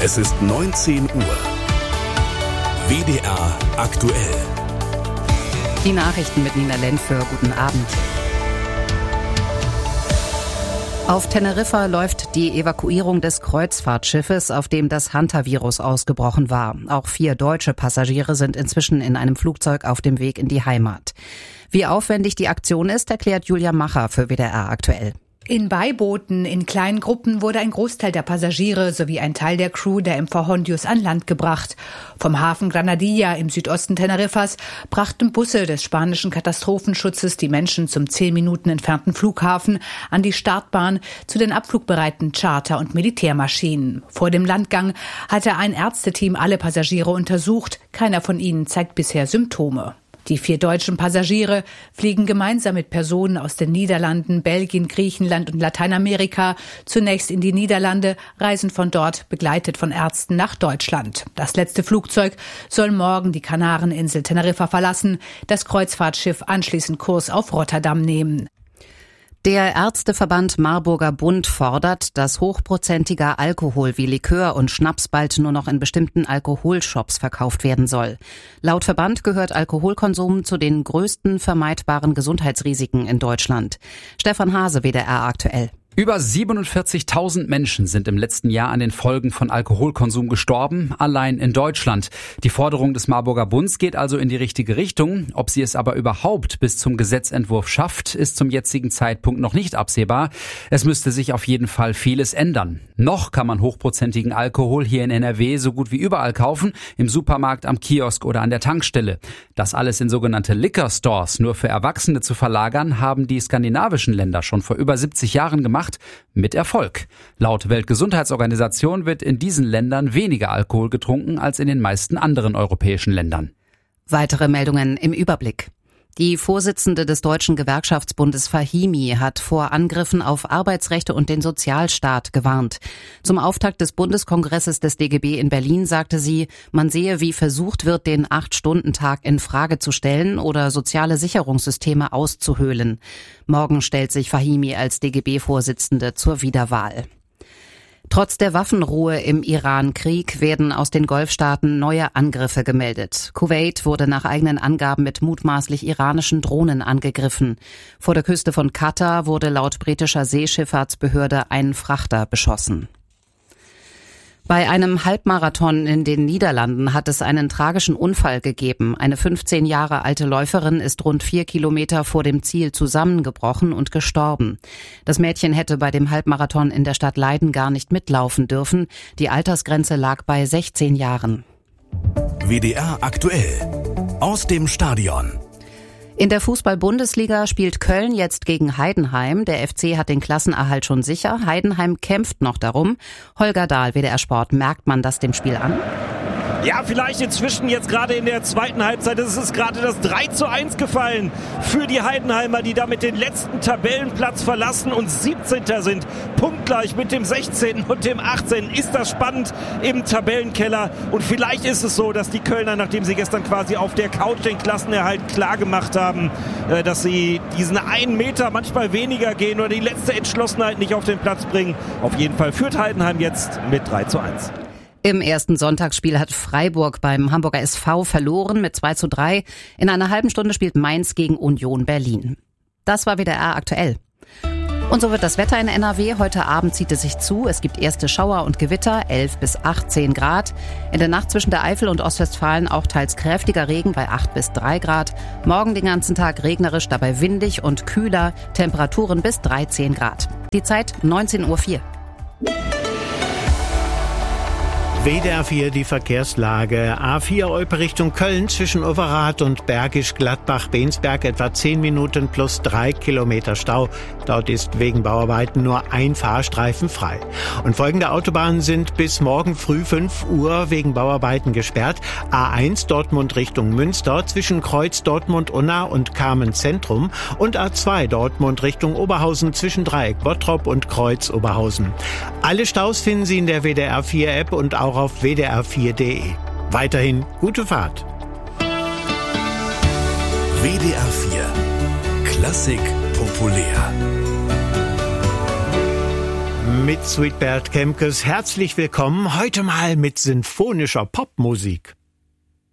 Es ist 19 Uhr. WDR aktuell. Die Nachrichten mit Nina Lenföhr. Guten Abend. Auf Teneriffa läuft die Evakuierung des Kreuzfahrtschiffes, auf dem das Hantavirus ausgebrochen war. Auch 4 deutsche Passagiere sind inzwischen in einem Flugzeug auf dem Weg in die Heimat. Wie aufwendig die Aktion ist, erklärt Julia Macher für WDR aktuell. In Beibooten in kleinen Gruppen wurde ein Großteil der Passagiere sowie ein Teil der Crew der MV Hondius an Land gebracht. Vom Hafen Granadilla im Südosten Teneriffas brachten Busse des spanischen Katastrophenschutzes die Menschen zum 10 Minuten entfernten Flughafen, an die Startbahn, zu den abflugbereiten Charter- und Militärmaschinen. Vor dem Landgang hatte ein Ärzteteam alle Passagiere untersucht. Keiner von ihnen zeigt bisher Symptome. Die 4 deutschen Passagiere fliegen gemeinsam mit Personen aus den Niederlanden, Belgien, Griechenland und Lateinamerika zunächst in die Niederlande, reisen von dort begleitet von Ärzten nach Deutschland. Das letzte Flugzeug soll morgen die Kanareninsel Teneriffa verlassen, das Kreuzfahrtschiff anschließend Kurs auf Rotterdam nehmen. Der Ärzteverband Marburger Bund fordert, dass hochprozentiger Alkohol wie Likör und Schnaps bald nur noch in bestimmten Alkoholshops verkauft werden soll. Laut Verband gehört Alkoholkonsum zu den größten vermeidbaren Gesundheitsrisiken in Deutschland. Stefan Hase, WDR aktuell. Über 47.000 Menschen sind im letzten Jahr an den Folgen von Alkoholkonsum gestorben, allein in Deutschland. Die Forderung des Marburger Bunds geht also in die richtige Richtung. Ob sie es aber überhaupt bis zum Gesetzentwurf schafft, ist zum jetzigen Zeitpunkt noch nicht absehbar. Es müsste sich auf jeden Fall vieles ändern. Noch kann man hochprozentigen Alkohol hier in NRW so gut wie überall kaufen, im Supermarkt, am Kiosk oder an der Tankstelle. Das alles in sogenannte Liquor Stores nur für Erwachsene zu verlagern, haben die skandinavischen Länder schon vor über 70 Jahren gemacht. Mit Erfolg. Laut Weltgesundheitsorganisation wird in diesen Ländern weniger Alkohol getrunken als in den meisten anderen europäischen Ländern. Weitere Meldungen im Überblick. Die Vorsitzende des Deutschen Gewerkschaftsbundes Fahimi hat vor Angriffen auf Arbeitsrechte und den Sozialstaat gewarnt. Zum Auftakt des Bundeskongresses des DGB in Berlin sagte sie, man sehe, wie versucht wird, den 8-Stunden-Tag in Frage zu stellen oder soziale Sicherungssysteme auszuhöhlen. Morgen stellt sich Fahimi als DGB-Vorsitzende zur Wiederwahl. Trotz der Waffenruhe im Iran-Krieg werden aus den Golfstaaten neue Angriffe gemeldet. Kuwait wurde nach eigenen Angaben mit mutmaßlich iranischen Drohnen angegriffen. Vor der Küste von Katar wurde laut britischer Seeschifffahrtsbehörde ein Frachter beschossen. Bei einem Halbmarathon in den Niederlanden hat es einen tragischen Unfall gegeben. Eine 15 Jahre alte Läuferin ist rund 4 Kilometer vor dem Ziel zusammengebrochen und gestorben. Das Mädchen hätte bei dem Halbmarathon in der Stadt Leiden gar nicht mitlaufen dürfen. Die Altersgrenze lag bei 16 Jahren. WDR aktuell. Aus dem Stadion. In der Fußball-Bundesliga spielt Köln jetzt gegen Heidenheim. Der FC hat den Klassenerhalt schon sicher. Heidenheim kämpft noch darum. Holger Dahl, WDR Sport. Merkt man das dem Spiel an? Ja, vielleicht inzwischen jetzt gerade in der zweiten Halbzeit ist es gerade das 3:1 gefallen für die Heidenheimer, die damit den letzten Tabellenplatz verlassen und 17. sind. Punktgleich mit dem 16. und dem 18. Ist das spannend im Tabellenkeller. Und vielleicht ist es so, dass die Kölner, nachdem sie gestern quasi auf der Couch den Klassenerhalt klar gemacht haben, dass sie diesen 1 Meter manchmal weniger gehen oder die letzte Entschlossenheit nicht auf den Platz bringen. Auf jeden Fall führt Heidenheim jetzt mit 3:1. Im ersten Sonntagsspiel hat Freiburg beim Hamburger SV verloren mit 2:3. In einer halben Stunde spielt Mainz gegen Union Berlin. Das war WDR aktuell. Und so wird das Wetter in NRW. Heute Abend zieht es sich zu. Es gibt erste Schauer und Gewitter, 11 bis 18 Grad. In der Nacht zwischen der Eifel und Ostwestfalen auch teils kräftiger Regen bei 8 bis 3 Grad. Morgen den ganzen Tag regnerisch, dabei windig und kühler. Temperaturen bis 13 Grad. Die Zeit 19:04 Uhr. WDR 4 die Verkehrslage. A4 Olpe Richtung Köln zwischen Overath und Bergisch Gladbach-Bensberg etwa 10 Minuten plus 3 Kilometer Stau. Dort ist wegen Bauarbeiten nur ein Fahrstreifen frei. Und folgende Autobahnen sind bis morgen früh 5 Uhr wegen Bauarbeiten gesperrt. A1 Dortmund Richtung Münster zwischen Kreuz Dortmund-Unna und Kamen Zentrum und A2 Dortmund Richtung Oberhausen zwischen Dreieck Bottrop und Kreuz Oberhausen. Alle Staus finden Sie in der WDR 4 App und auch auf wdr4.de. Weiterhin gute Fahrt. WDR 4 Klassik populär. mit Sweetbert Kemkes. Herzlich willkommen, heute mal mit sinfonischer Popmusik.